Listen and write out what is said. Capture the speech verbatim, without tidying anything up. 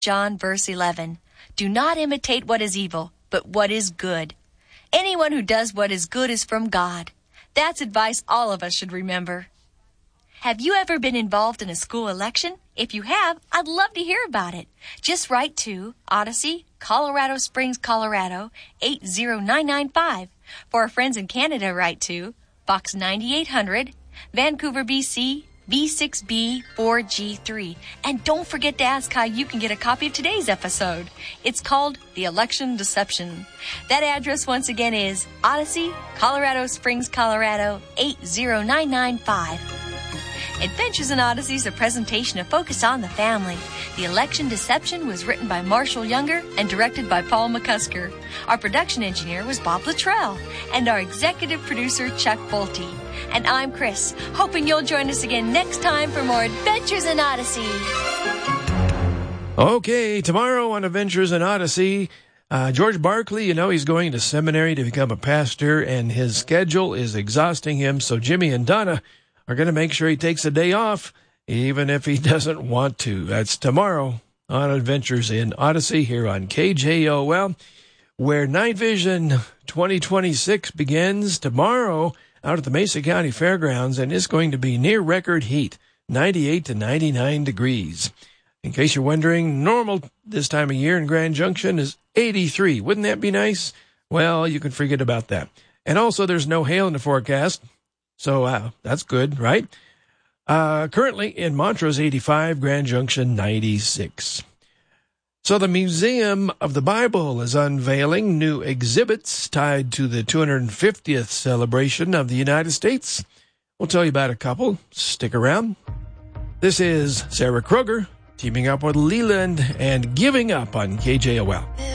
John verse eleven. Do not imitate what is evil, but what is good. Anyone who does what is good is from God. That's advice all of us should remember. Have you ever been involved in a school election? If you have, I'd love to hear about it. Just write to Odyssey, Colorado Springs, Colorado, eight zero nine nine five. For our friends in Canada, write to Box ninety-eight hundred, Vancouver, B C, V six B four G three. And don't forget to ask how you can get a copy of today's episode. It's called The Election Deception. That address once again is Odyssey, Colorado Springs, Colorado, eight zero nine nine five. Adventures in Odyssey is a presentation of Focus on the Family. The Election Deception was written by Marshall Younger and directed by Paul McCusker. Our production engineer was Bob Luttrell, and our executive producer, Chuck Bolte. And I'm Chris, hoping you'll join us again next time for more Adventures in Odyssey. Okay, tomorrow on Adventures in Odyssey, uh, George Barkley, you know, he's going to seminary to become a pastor, and his schedule is exhausting him, so Jimmy and Donna are going to make sure he takes a day off, even if he doesn't want to. That's tomorrow on Adventures in Odyssey here on K J O L, where Night Vision twenty twenty-six begins tomorrow out at the Mesa County Fairgrounds, and it's going to be near record heat, ninety-eight to ninety-nine degrees. In case you're wondering, normal this time of year in Grand Junction is eighty-three. Wouldn't that be nice? Well, you can forget about that. And also, there's no hail in the forecast. So uh, that's good, right? Uh, currently in Montrose, eighty-five, Grand Junction, ninety-six. So the Museum of the Bible is unveiling new exhibits tied to the two hundred fiftieth celebration of the United States. We'll tell you about a couple. Stick around. This is Sarah Kroger teaming up with Leland and Giving Up on K J O L.